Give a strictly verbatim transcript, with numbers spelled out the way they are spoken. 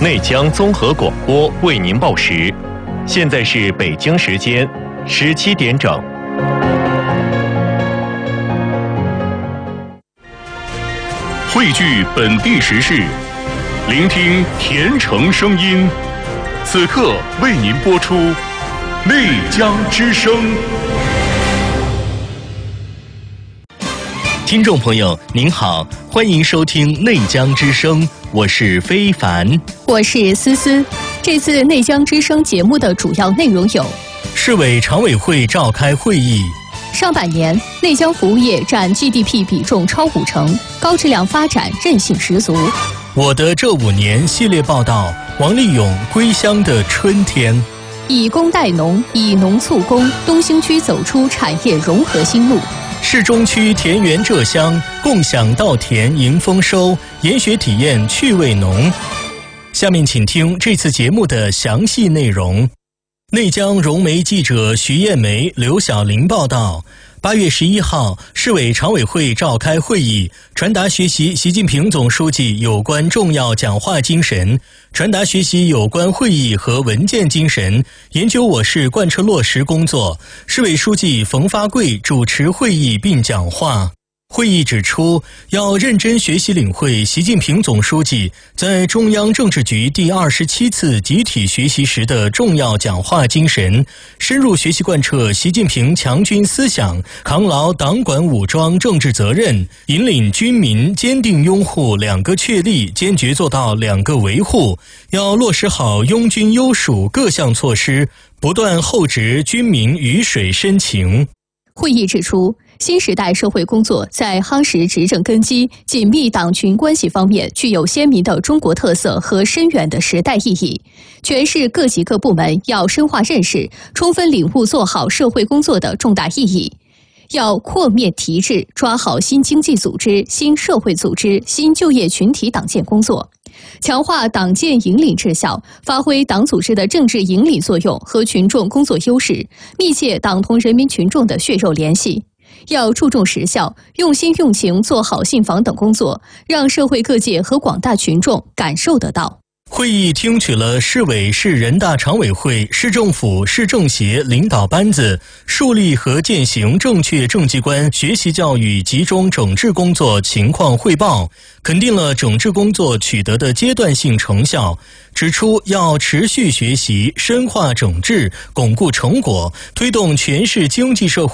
内江综合广播为您报时，现在是北京时间十七点整。汇聚本地时事，聆听甜城声音。此刻为您播出内江之声。 听众朋友您好，欢迎收听内江之声，我是非凡， 我是思思。这次内江之声节目的主要内容有： 市委常委会召开会议， 上半年内江服务业占 G D P 比重超五成，高质量发展韧性十足。 我的这五年系列报道，王立勇归乡的春天。 以工代农，以农促工，东兴区走出产业融合新路。 市中区田园浙乡，共享稻田迎丰收，研学体验趣味浓。下面请听这次节目的详细内容。内江融媒记者徐艳梅、刘晓玲报道。八月十一号，市委常委会召开会议，传达学习习近平总书记有关重要讲话精神，传达学习有关会议和文件精神，研究我市贯彻落实工作。市委书记冯发贵主持会议并讲话。会议指出，要认真学习领会习近平总书记在中央政治局第二十七次集体学习时的重要讲话精神，深入学习贯彻习近平强军思想，扛牢党管武装政治责任，引领军民坚定拥护两个确立，坚决做到两个维护。要落实好拥军优属各项措施，不断厚植军民鱼水深情。 会议指出，新时代社会工作在夯实执政根基、紧密党群关系方面具有鲜明的中国特色和深远的时代意义。全市各级各部门要深化认识，充分领悟做好社会工作的重大意义。要扩面提质，抓好新经济组织、新社会组织、新就业群体党建工作，强化党建引领治效，发挥党组织的政治引领作用和群众工作优势，密切党同人民群众的血肉联系。要注重实效，用心用情做好信访等工作，让社会各界和广大群众感受得到。 会议听取了市委、市人大常委会、市政府、市政协领导班子树立和践行正确政绩观学习教育集中整治工作情况汇报，肯定了整治工作取得的阶段性成效，指出要持续学习，深化整治，巩固成果，推动全市经济社会